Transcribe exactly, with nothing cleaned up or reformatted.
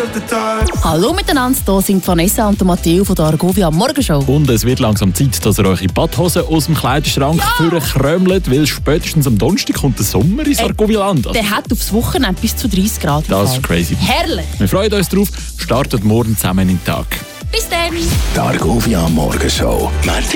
Hallo miteinander, hier sind Vanessa und Matteo von der Argovia Morgenshow. Und es wird langsam Zeit, dass ihr eure Badhosen aus dem Kleiderschrank ja. krömelt, weil spätestens am Donnerstag kommt der Sommer ins Argovia-Land. Also. Der hat aufs Wochenende bis zu dreißig Grad. Das ist crazy. Herrlich. Wir freuen uns drauf. Startet morgen zusammen in den Tag. Bis dann. Die Argovia Morgenshow.